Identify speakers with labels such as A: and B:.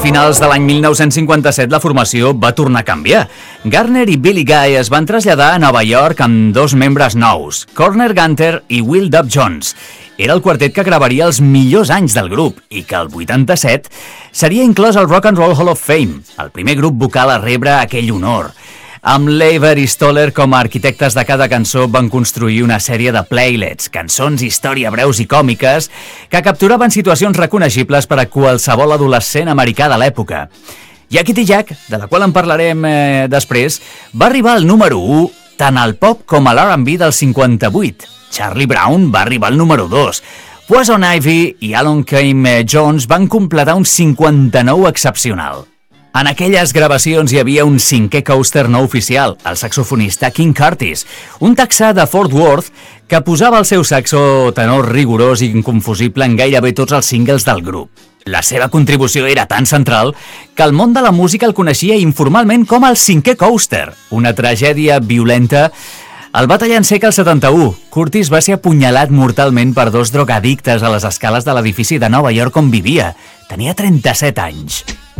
A: finals de l'any 1957 la formació va tornar a canviar. Garner i Billy Guy es van traslladar a Nova York amb dos membres nous, Corner Gunter i Will Dub Jones. Era el quartet que gravaria els millors anys del grup i que el 87 seria inclòs al Rock and Roll Hall of Fame, el primer grup vocal a rebre aquell honor. Amb Leiber i Stoller com a arquitectes de cada cançó van construir una sèrie de playlets, cançons, història breus i còmiques que capturaven situacions reconeixibles per a qualsevol adolescent americà de l'època. Yakety Yak, de la qual en parlarem després, va arribar al número 1 tant al pop com a l'R&B del 58. Charlie Brown va arribar al número 2. Poison Ivy i Alon Kane Jones van completar un 59 excepcional. En aquelles gravacions hi havia un cinquè coaster no oficial, el saxofonista King Curtis, un texà de Fort Worth que posava el seu saxo tenor rigorós i inconfusible en gairebé tots els singles del grup. La seva contribució era tan central que el món de la música el coneixia informalment com el cinquè coaster, una tragèdia violenta. El va tallar en sec el 71. Curtis va ser apunyalat mortalment per dos drogadictes a les escales de l'edifici de Nova York on vivia. Tenia 37 anys.